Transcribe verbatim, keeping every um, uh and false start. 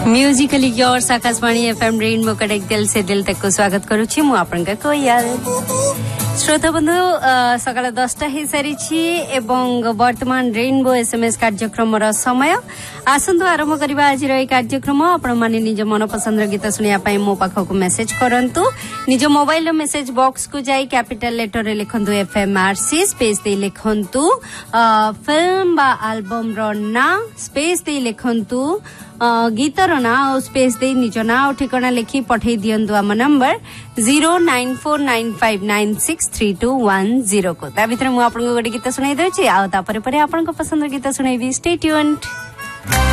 Musically yours Akashvani FM rainbow connect दिल से दिल तक को स्वागत करुछि मु आपनका को याद श्रोता बंधु सकाळ दसटा ही सारी एवं वर्तमान रेनबो एसएमएस कार्यक्रम समय आसंतु आरंभ करबा आज रो कार्यक्रम आपण माने निज मन पसंद गीत सुनिया पई मो पाखो को मेसेज करंतु निज मोबाइल रो मेसेज बॉक्स को जाई कैपिटल लेटर रे लिखंतु एफएमआरसी स्पेस दे लिखंतु फिल्म बा एल्बम रो ना स्पेस दे लिखंतु गीतर ना और स्पेस दे निज ना और ठिकाना लिखी पठे दियंतु आम number zero nine four nine five nine six three to one zero को ता भीतर मु आपन को गोटे गीत सुनाई देछि आ ता परे परे आपन को पसंद गीत सुनाइबी स्टे ट्यून्ड।